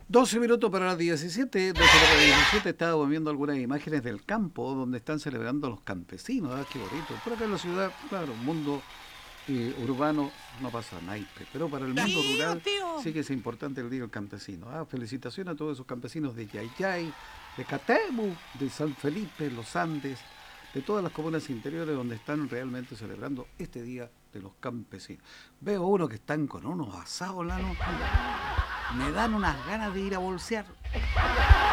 12 minutos para las 17, 12 para las 17, estaba viendo algunas imágenes del campo donde están celebrando a los campesinos, qué bonito. Por acá en la ciudad, claro, mundo urbano no pasa naipe, pero para el mundo Tío, rural tío. sí que es importante el Día del Campesino. Felicitaciones a todos esos campesinos de Yayay, de Catemu, de San Felipe, Los Andes, de todas las comunas interiores donde están realmente celebrando este Día de los Campesinos. Veo uno que están con unos asados, Lano, me dan unas ganas de ir a bolsear.